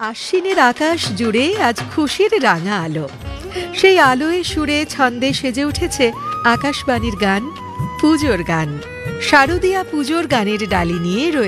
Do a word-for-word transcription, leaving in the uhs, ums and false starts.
আশ্বিনের আকাশ জুড়ে আজ খুশির রাঙা আলো। সেই আলোয় সুরে ছন্দে সেজে উঠেছে আকাশবাণীর গান, পুজোর গান। শারদীয়া পুজোর গানের ডালি নিয়ে রয়েছে